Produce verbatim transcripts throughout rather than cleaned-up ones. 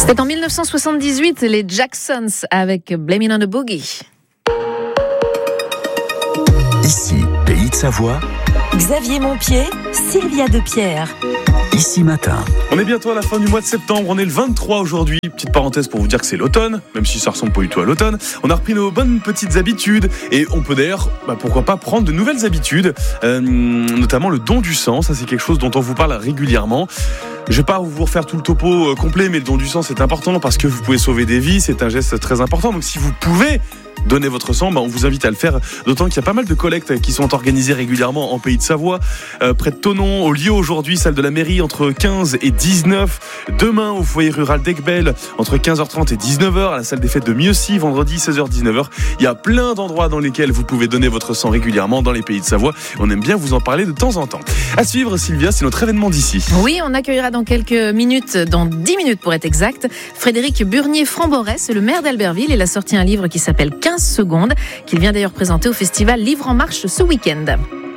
C'était en dix-neuf cent soixante-dix-huit, les Jacksons avec Blaming on the Boogie. Ici, Pays de Savoie. Xavier Montpied, Sylvia Depierre. Ici matin. On est bientôt à la fin du mois de septembre, on est le vingt-trois aujourd'hui. Petite parenthèse pour vous dire que c'est l'automne, même si ça ressemble pas du tout à l'automne. On a repris nos bonnes petites habitudes et on peut d'ailleurs, bah pourquoi pas, prendre de nouvelles habitudes, euh, notamment le don du sang. Ça, c'est quelque chose dont on vous parle régulièrement. Je vais pas vous refaire tout le topo euh, complet, mais le don du sang, c'est important parce que vous pouvez sauver des vies, c'est un geste très important. Donc si vous pouvez donner votre sang, bah on vous invite à le faire, d'autant qu'il y a pas mal de collectes qui sont organisées régulièrement en Pays de Savoie, euh, près de Thonon, au lieu aujourd'hui, salle de la mairie entre quinze et dix-neuf, demain au foyer rural d'Aiguebel entre quinze heures trente et dix-neuf heures, à la salle des fêtes de Mieuxy, vendredi seize heures dix-neuf heures. Il y a plein d'endroits dans lesquels vous pouvez donner votre sang régulièrement dans les Pays de Savoie. On aime bien vous en parler de temps en temps. À suivre, Sylvia, c'est notre événement d'ici. Oui, on accueillera dans quelques minutes, dans dix minutes pour être exact, Frédéric Burnier-Framborès, c'est le maire d'Albertville. Il a sorti un livre qui s'appelle quinze secondes, qu'il vient d'ailleurs présenter au festival Livre en Marche ce week-end.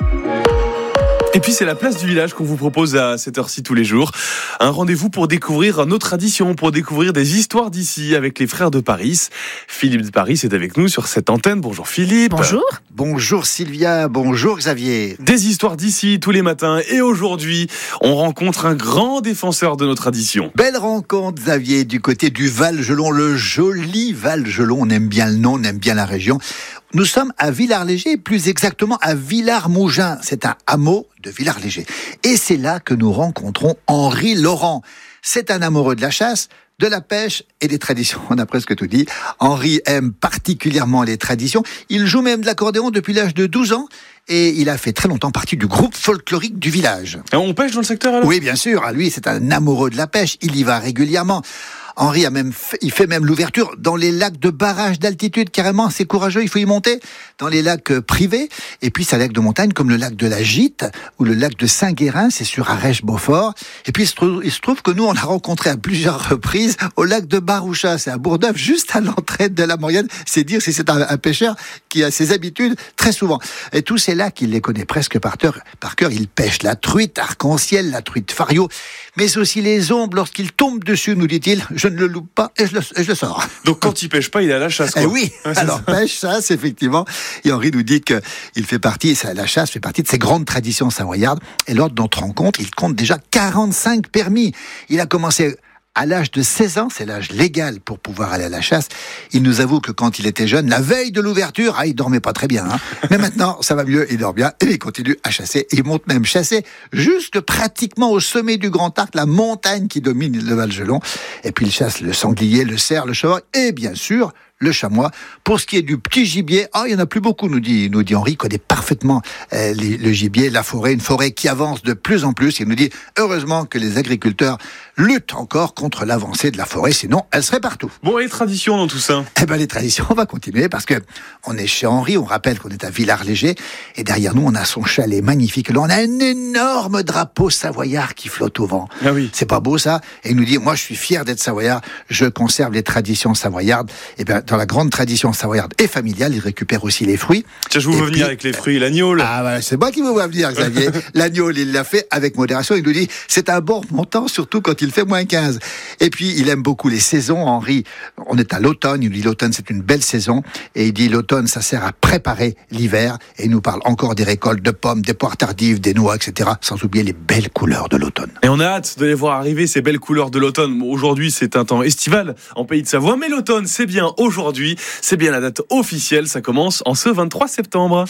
Et puis c'est la place du village qu'on vous propose à cette heure-ci tous les jours. Un rendez-vous pour découvrir nos traditions, pour découvrir des histoires d'ici avec les frères de Paris. Philippe de Paris est avec nous sur cette antenne. Bonjour Philippe. Bonjour. Bonjour Sylvia, bonjour Xavier. Des histoires d'ici tous les matins et aujourd'hui, on rencontre un grand défenseur de nos traditions. Belle rencontre Xavier du côté du Val-Gelon, le joli Val-Gelon. On aime bien le nom, on aime bien la région. Nous sommes à Villars-Léger, plus exactement à Villars-Mougins. C'est un hameau de Villars-Léger. Et c'est là que nous rencontrons Henri Laurent. C'est un amoureux de la chasse, de la pêche et des traditions. On a presque tout dit. Henri aime particulièrement les traditions. Il joue même de l'accordéon depuis l'âge de douze ans. Et il a fait très longtemps partie du groupe folklorique du village. Et on pêche dans le secteur alors ? Oui, bien sûr. À lui, c'est un amoureux de la pêche. Il y va régulièrement. Henri a même fait, il fait même l'ouverture dans les lacs de barrage d'altitude, carrément, c'est courageux, il faut y monter, dans les lacs privés, et puis c'est lacs de montagne comme le lac de la Gite, ou le lac de Saint-Guérin, c'est sur Arèche-Beaufort, et puis il se, trouve, il se trouve que nous, on l'a rencontré à plusieurs reprises au lac de Baroucha, c'est à Bourdeuf, juste à l'entrée de la Maurienne, c'est dire si c'est un, un pêcheur qui a ses habitudes très souvent. Et tous ces lacs, il les connaît presque par cœur, par cœur, il pêche la truite arc-en-ciel, la truite fario, mais aussi les ombres lorsqu'il tombe dessus, nous dit-il, je ne le loupe pas et je le, et je le sors. Donc quand il pêche pas, il est à la chasse, quoi. Eh oui, alors pêche, chasse, effectivement. Et Henri nous dit qu'il fait partie, ça, la chasse fait partie de ses grandes traditions savoyardes. Et lors de notre rencontre, il compte déjà quarante-cinq permis. Il a commencé à l'âge de seize ans, c'est l'âge légal pour pouvoir aller à la chasse. Il nous avoue que quand il était jeune, la veille de l'ouverture, ah, il dormait pas très bien, hein. Mais maintenant, ça va mieux, il dort bien, et il continue à chasser. Il monte même chasser jusque pratiquement au sommet du Grand Arc, la montagne qui domine le Val-Gelon. Et puis il chasse le sanglier, le cerf, le chevreuil, et bien sûr, le chamois. Pour ce qui est du petit gibier, ah, il y en a plus beaucoup, nous dit, nous dit Henri, il connaît parfaitement euh, les, le gibier, la forêt, une forêt qui avance de plus en plus. Il nous dit, heureusement que les agriculteurs luttent encore contre l'avancée de la forêt, sinon elle serait partout. Bon, et les traditions dans tout ça ? Eh ben, les traditions, on va continuer parce que on est chez Henri, on rappelle qu'on est à Villars-Léger, et derrière nous, on a son chalet magnifique. Là, on a un énorme drapeau savoyard qui flotte au vent. Ah oui. C'est pas beau, ça? Et il nous dit, moi, je suis fier d'être savoyard, je conserve les traditions savoyardes. Et ben, dans la grande tradition savoyarde et familiale, il récupère aussi les fruits. Tiens, je vous veux venir avec les fruits, l'agneau. Ah ouais, c'est moi qui vous vois venir, Xavier. L'agneau, il l'a fait avec modération. Il nous dit, c'est un bon montant, surtout quand il fait moins quinze. Et puis, il aime beaucoup les saisons. Henri, on est à l'automne. Il nous dit, l'automne, c'est une belle saison. Et il dit, l'automne, ça sert à préparer l'hiver. Et il nous parle encore des récoltes de pommes, des poires tardives, des noix, et cetera. Sans oublier les belles couleurs de l'automne. Et on a hâte de les voir arriver, ces belles couleurs de l'automne. Aujourd'hui, c'est un temps estival en Pays de Savoie. Mais l'automne, c'est bien aujourd'hui. C'est bien la date officielle. Ça commence en ce vingt-trois septembre.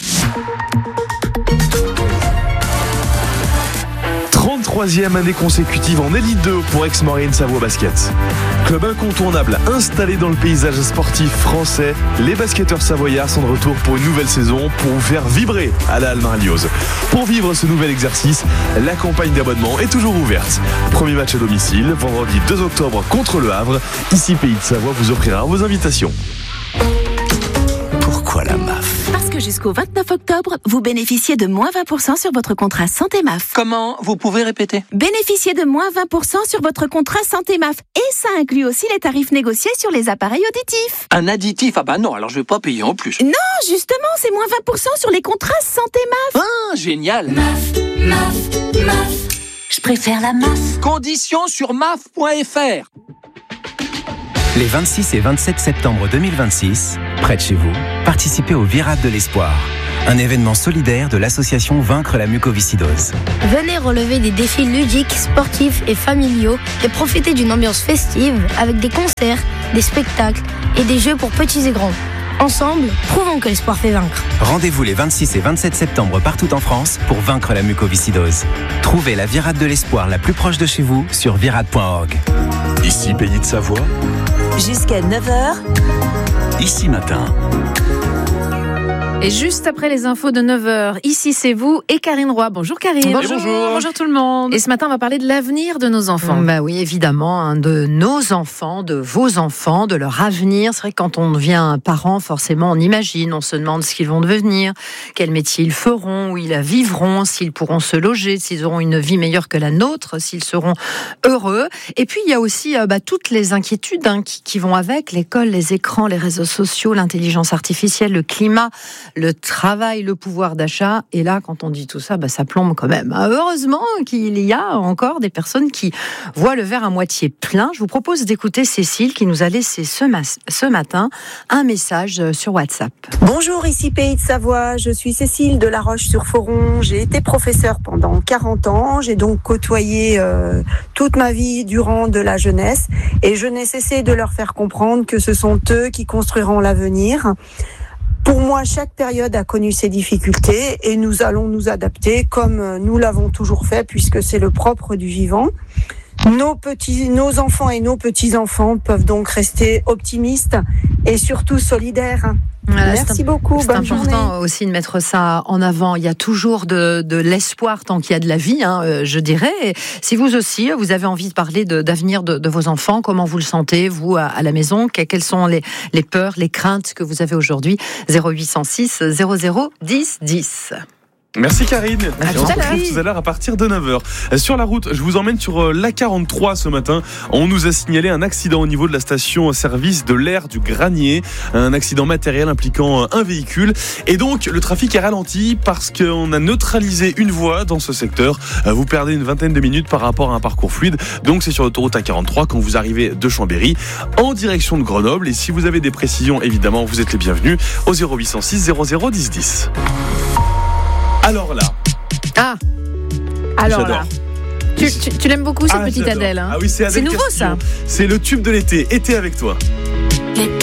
trente-troisième année consécutive en Élite deux pour Aix-Marine Savoie Basket. Club incontournable installé dans le paysage sportif français, les basketteurs savoyards sont de retour pour une nouvelle saison pour vous faire vibrer à la Halle Marlioz. Pour vivre ce nouvel exercice, la campagne d'abonnement est toujours ouverte. Premier match à domicile, vendredi deux octobre contre le Havre. Ici, Pays de Savoie vous offrira vos invitations. Pourquoi la M A F ? Parce que jusqu'au vingt-neuf octobre, vous bénéficiez de moins vingt pour cent sur votre contrat Santé M A F. Comment ? Vous pouvez répéter ? Bénéficiez de moins vingt pour cent sur votre contrat Santé M A F. Et ça inclut aussi les tarifs négociés sur les appareils auditifs. Un additif ? Ah bah non, alors je vais pas payer en plus. Non, justement, c'est moins vingt pour cent sur les contrats Santé M A F. Ah, génial ! M A F, M A F, M A F. Je préfère la M A F. Conditions sur M A F point F R. Les vingt-six et vingt-sept septembre deux mille vingt-six, près de chez vous, participez au Virade de l'Espoir, un événement solidaire de l'association Vaincre la mucoviscidose. Venez relever des défis ludiques, sportifs et familiaux et profiter d'une ambiance festive avec des concerts, des spectacles et des jeux pour petits et grands. Ensemble, prouvons que l'espoir fait vaincre. Rendez-vous les vingt-six et vingt-sept septembre partout en France pour vaincre la mucoviscidose. Trouvez la Virade de l'Espoir la plus proche de chez vous sur virade point org. Ici Pays de Savoie. Jusqu'à neuf heures. Ici Matin. Et juste après les infos de neuf heures, ici c'est vous et Karine Roy. Bonjour Karine. Bonjour. bonjour. Bonjour tout le monde. Et ce matin, on va parler de l'avenir de nos enfants. Bah oui, évidemment, hein, de nos enfants, de vos enfants, de leur avenir. C'est vrai que quand on devient parent, forcément, on imagine, on se demande ce qu'ils vont devenir, quel métier ils feront, où ils vivront, s'ils pourront se loger, s'ils auront une vie meilleure que la nôtre, s'ils seront heureux. Et puis, il y a aussi euh, bah, toutes les inquiétudes hein, qui, qui vont avec, l'école, les écrans, les réseaux sociaux, l'intelligence artificielle, le climat, le travail, le pouvoir d'achat. Et là, quand on dit tout ça, bah, ça plombe quand même. Heureusement qu'il y a encore des personnes qui voient le verre à moitié plein. Je vous propose d'écouter Cécile qui nous a laissé ce, ma- ce matin un message sur WhatsApp. Bonjour, ici Pays de Savoie. Je suis Cécile de La Roche-sur-Foron. J'ai été professeure pendant quarante ans. J'ai donc côtoyé euh, toute ma vie durant de la jeunesse. Et je n'ai cessé de leur faire comprendre que ce sont eux qui construiront l'avenir. Pour moi, chaque période a connu ses difficultés et nous allons nous adapter comme nous l'avons toujours fait puisque c'est le propre du vivant. Nos petits, nos enfants et nos petits-enfants peuvent donc rester optimistes et surtout solidaires. Voilà, Merci c'est, beaucoup, c'est bonne important journée. aussi de mettre ça en avant. Il y a toujours de, de l'espoir tant qu'il y a de la vie, hein, euh, je dirais. Et si vous aussi, vous avez envie de parler de, d'avenir de, de vos enfants, comment vous le sentez, vous, à, à la maison, que, quelles sont les, les peurs, les craintes que vous avez aujourd'hui, zéro huit cent six zéro zéro dix dix. Merci Karine. À Et tout on se à l'heure. retrouve tout à l'heure à partir de neuf heures. Sur la route, je vous emmène sur l'A quarante-trois ce matin. On nous a signalé un accident au niveau de la station-service de l'aire du Granier. Un accident matériel impliquant un véhicule. Et donc, le trafic est ralenti parce qu'on a neutralisé une voie dans ce secteur. Vous perdez une vingtaine de minutes par rapport à un parcours fluide. Donc, c'est sur l'autoroute A quarante-trois quand vous arrivez de Chambéry en direction de Grenoble. Et si vous avez des précisions, évidemment, vous êtes les bienvenus au zéro huit cent six zéro zéro dix dix. Alors là. Ah Alors J'adore. là. Tu, tu, tu l'aimes beaucoup cette Ah, petite j'adore. Adèle hein. Ah oui, c'est Adèle C'est nouveau Castillo. ça. C'est le tube de l'été. Été avec toi.